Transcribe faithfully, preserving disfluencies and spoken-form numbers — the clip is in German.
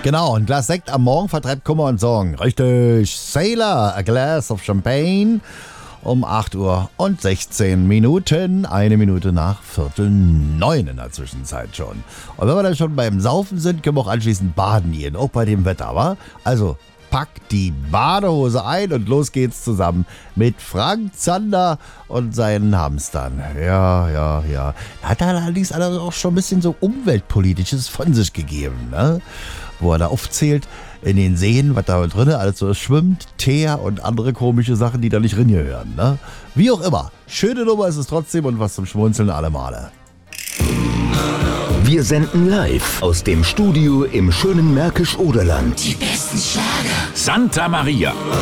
Genau, ein Glas Sekt am Morgen vertreibt Kummer und Sorgen. Richtig, Sailor, a glass of champagne. Um acht Uhr und sechzehn Minuten, eine Minute nach Viertel neun in der Zwischenzeit schon. Und wenn wir dann schon beim Saufen sind, können wir auch anschließend baden gehen, auch bei dem Wetter, wa? Also packt die Badehose ein und los geht's zusammen mit Frank Zander und seinen Hamstern. Ja, ja, ja. Da hat er allerdings auch schon ein bisschen so Umweltpolitisches von sich gegeben, ne? Wo er da aufzählt, in den Seen, was da drin alles so schwimmt, Teer und andere komische Sachen, die da nicht reingehören, ne? Wie auch immer, schöne Nummer ist es trotzdem und was zum Schmunzeln alle Male. Wir senden live aus dem Studio im schönen Märkisch-Oderland. Die besten Schlager. Santa Maria.